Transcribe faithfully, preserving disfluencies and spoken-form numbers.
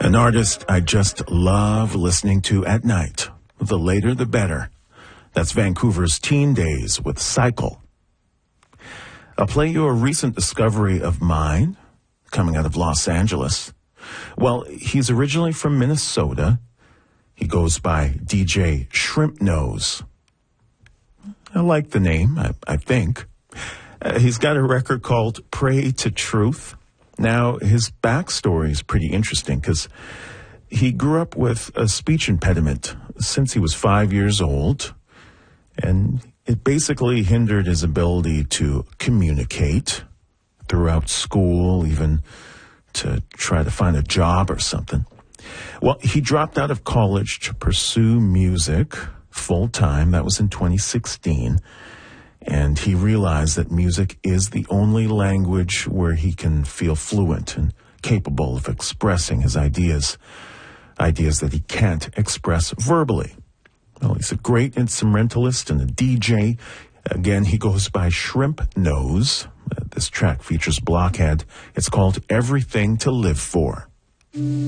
An artist I just love listening to at night. The later, the better. That's Vancouver's Teen Days with Cycle. I'll play you a recent discovery of mine, coming out of Los Angeles. Well, he's originally from Minnesota. He goes by D J Shrimp Nose. I like the name, I, I think. Uh, he's got a record called Pray to Truth. Now, his backstory is pretty interesting because he grew up with a speech impediment since he was five years old, and it basically hindered his ability to communicate throughout school, even to try to find a job or something. Well, he dropped out of college to pursue music full-time. That was in twenty sixteen. And he realized that music is the only language where he can feel fluent and capable of expressing his ideas, ideas that he can't express verbally. Well, he's a great instrumentalist and a D J. Again, he goes by Shrimp Nose. Uh, this track features Blockhead. It's called Everything to Live For.